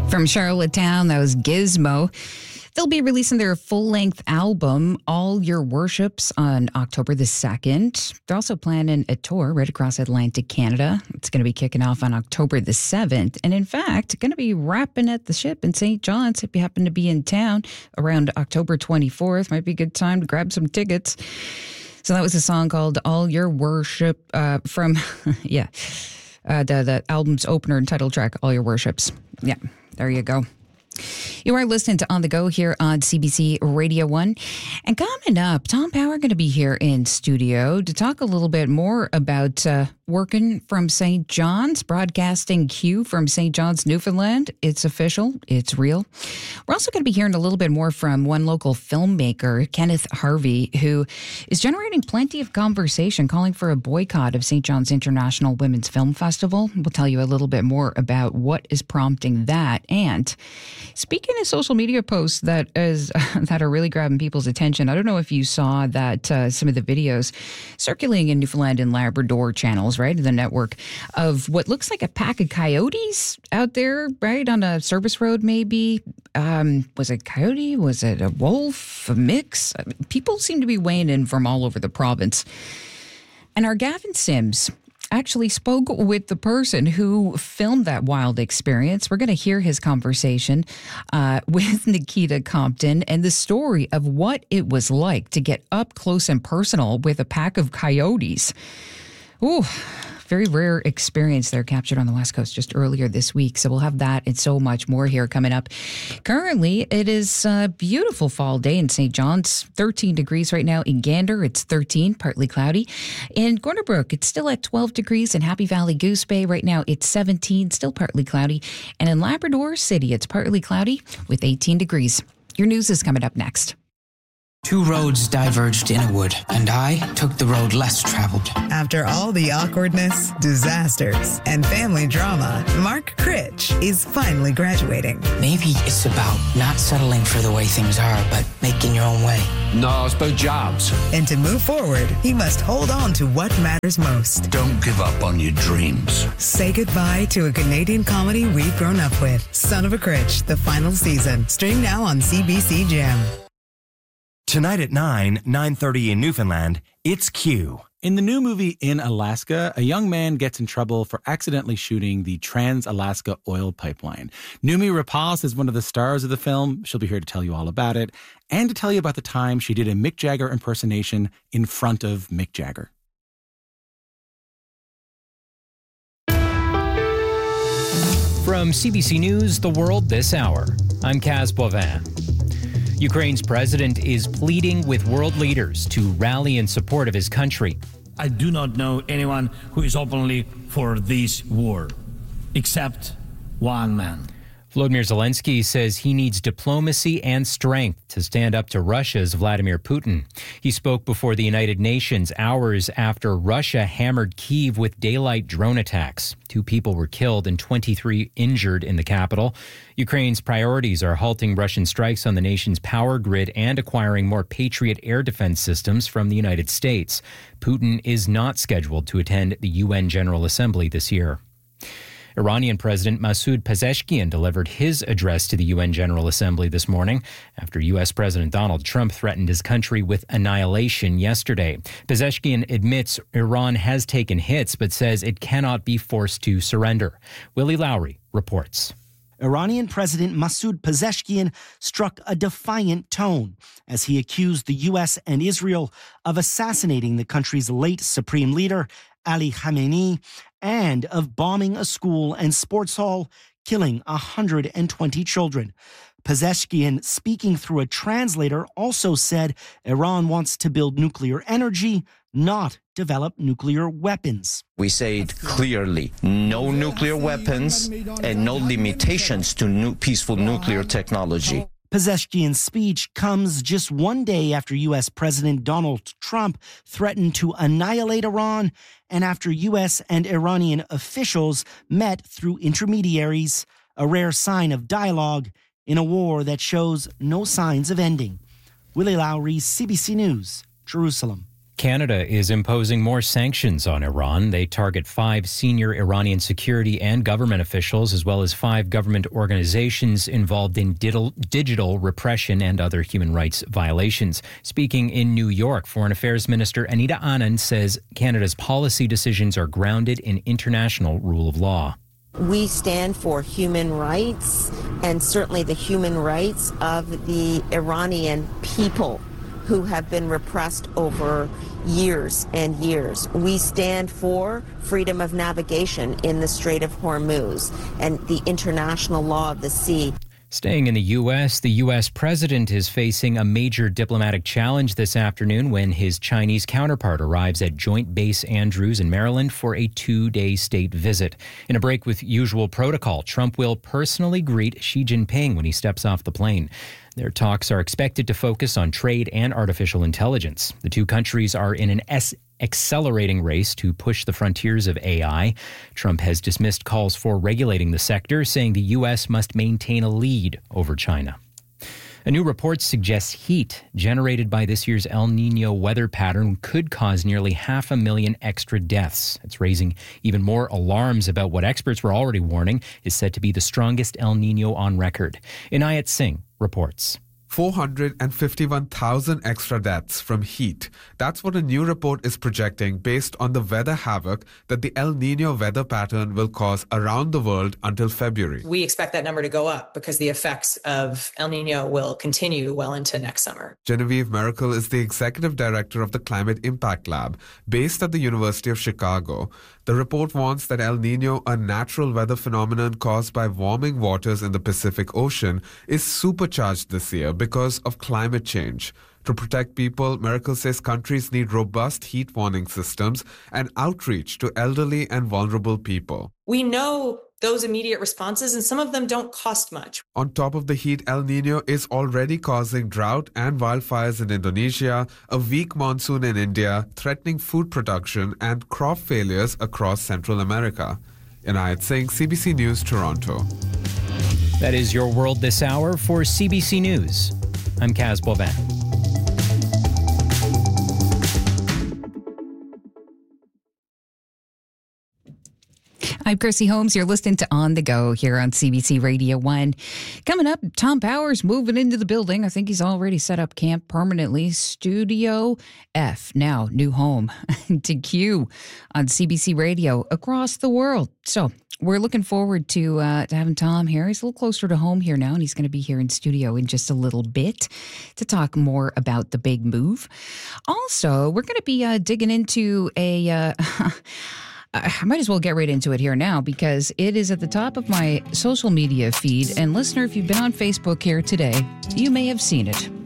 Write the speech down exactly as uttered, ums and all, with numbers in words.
From Charlottetown, that was Gizmo. They'll be releasing their full-length album, All Your Worships, on October the second. They're also planning a tour right across Atlantic Canada. It's going to be kicking off on October the seventh. And in fact, going to be wrapping at the Ship in Saint John's. If you happen to be in town around October twenty-fourth, might be a good time to grab some tickets. So that was a song called All Your Worship uh, from, yeah, uh, the, the album's opener and title track, All Your Worships. Yeah, there you go. You are listening to On the Go here on C B C Radio one. And coming up, Tom Power going to be here in studio to talk a little bit more about uh, working from Saint John's, broadcasting Q from Saint John's, Newfoundland. It's official. It's real. We're also going to be hearing a little bit more from one local filmmaker, Kenneth Harvey, who is generating plenty of conversation, calling for a boycott of Saint John's International Women's Film Festival. We'll tell you a little bit more about what is prompting that. And speaking of social media posts that is that are really grabbing people's attention, I don't know if you saw that uh, some of the videos circulating in Newfoundland and Labrador channels, right, the network, of what looks like a pack of coyotes out there, right, on a service road maybe. Um, was it coyote? Was it a wolf? A mix? People seem to be weighing in from all over the province. And our Gavin Sims actually spoke with the person who filmed that wild experience. We're going to hear his conversation uh, with Nikita Compton and the story of what it was like to get up close and personal with a pack of coyotes. Ooh, very rare experience there captured on the West Coast just earlier this week. So we'll have that and so much more here coming up. Currently, it is a beautiful fall day in Saint John's, thirteen degrees right now. In Gander, it's thirteen, partly cloudy. In Corner Brook, it's still at twelve degrees. In Happy Valley Goose Bay, right now, it's seventeen, still partly cloudy. And in Labrador City, it's partly cloudy with eighteen degrees. Your news is coming up next. Two roads diverged in a wood, and I took the road less traveled. After all the awkwardness, disasters, and family drama, Mark Critch is finally graduating. Maybe it's about not settling for the way things are, but making your own way. No, it's about jobs. And to move forward, he must hold on to what matters most. Don't give up on your dreams. Say goodbye to a Canadian comedy we've grown up with. Son of a Critch, the final season. Stream now on C B C Gem. Tonight at nine, nine thirty in Newfoundland, it's Q. In the new movie In Alaska, a young man gets in trouble for accidentally shooting the Trans-Alaska oil pipeline. Noomi Rapace is one of the stars of the film. She'll be here to tell you all about it and to tell you about the time she did a Mick Jagger impersonation in front of Mick Jagger. From C B C News, The World This Hour, I'm Kaz Boivin. Ukraine's president is pleading with world leaders to rally in support of his country. I do not know anyone who is openly for this war, except one man. Volodymyr Zelensky says he needs diplomacy and strength to stand up to Russia's Vladimir Putin. He spoke before the United Nations hours after Russia hammered Kyiv with daylight drone attacks. Two people were killed and twenty-three injured in the capital. Ukraine's priorities are halting Russian strikes on the nation's power grid and acquiring more Patriot air defense systems from the United States. Putin is not scheduled to attend the U N General Assembly this year. Iranian President Masoud Pezeshkian delivered his address to the U N General Assembly this morning after U S President Donald Trump threatened his country with annihilation yesterday. Pezeshkian admits Iran has taken hits, but says it cannot be forced to surrender. Willie Lowry reports. Iranian President Masoud Pezeshkian struck a defiant tone as he accused the U S and Israel of assassinating the country's late supreme leader, Ali Khamenei, and of bombing a school and sports hall, killing one hundred twenty children. Pezeshkian, speaking through a translator, also said Iran wants to build nuclear energy, not develop nuclear weapons. We say it clearly, no nuclear weapons and no limitations to new peaceful nuclear technology. Pezeshkian's speech comes just one day after U S President Donald Trump threatened to annihilate Iran and after U S and Iranian officials met through intermediaries, a rare sign of dialogue in a war that shows no signs of ending. Willie Lowry, C B C News, Jerusalem. Canada is imposing more sanctions on Iran. They target five senior Iranian security and government officials, as well as five government organizations involved in digital repression and other human rights violations. Speaking in New York, Foreign Affairs Minister Anita Anand says Canada's policy decisions are grounded in international rule of law. We stand for human rights and certainly the human rights of the Iranian people who have been repressed over years and years. We stand for freedom of navigation in the Strait of Hormuz and the international law of the sea. Staying in the U S, the U S president is facing a major diplomatic challenge this afternoon when his Chinese counterpart arrives at Joint Base Andrews in Maryland for a two-day state visit. In a break with usual protocol, Trump will personally greet Xi Jinping when he steps off the plane. Their talks are expected to focus on trade and artificial intelligence. The two countries are in an S accelerating race to push the frontiers of A I. Trump has dismissed calls for regulating the sector, saying the U S must maintain a lead over China. A new report suggests heat generated by this year's El Nino weather pattern could cause nearly half a million extra deaths. It's raising even more alarms about what experts were already warning is said to be the strongest El Nino on record. Inayat Singh reports. four hundred fifty-one thousand extra deaths from heat. That's what a new report is projecting based on the weather havoc that the El Nino weather pattern will cause around the world until February. We expect that number to go up because the effects of El Nino will continue well into next summer. Genevieve Miracle is the executive director of the Climate Impact Lab, based at the University of Chicago. The report warns that El Nino, a natural weather phenomenon caused by warming waters in the Pacific Ocean, is supercharged this year because of climate change. To protect people, Miracle says countries need robust heat warning systems and outreach to elderly and vulnerable people. We know those immediate responses, and some of them don't cost much. On top of the heat, El Nino is already causing drought and wildfires in Indonesia, a weak monsoon in India, threatening food production and crop failures across Central America. Inayat Singh, C B C News, Toronto. That is your world this hour. For C B C News, I'm Kaz Bovan. I'm Chrissy Holmes. You're listening to On the Go here on C B C Radio one. Coming up, Tom Powers moving into the building. I think he's already set up camp permanently. Studio F, now new home to Q on C B C Radio across the world. So we're looking forward to, uh, to having Tom here. He's a little closer to home here now, and he's going to be here in studio in just a little bit to talk more about the big move. Also, we're going to be uh, digging into a... Uh, I might as well get right into it here now because it is at the top of my social media feed. And listener, if you've been on Facebook here today, you may have seen it.